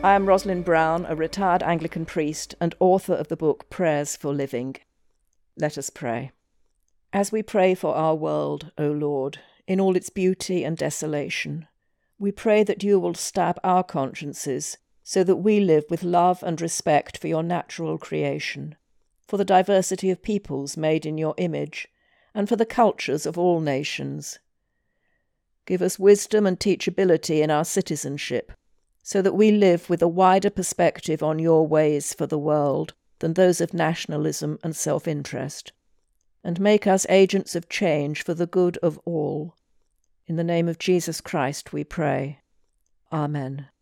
I am Rosalind Brown, a retired Anglican priest and author of the book Prayers for Living. Let us pray. As we pray for our world, O Lord, in all its beauty and desolation, we pray that you will stab our consciences so that we live with love and respect for your natural creation, for the diversity of peoples made in your image, and for the cultures of all nations. Give us wisdom and teachability in our citizenship, so that we live with a wider perspective on your ways for the world than those of nationalism and self-interest, and make us agents of change for the good of all. In the name of Jesus Christ we pray. Amen.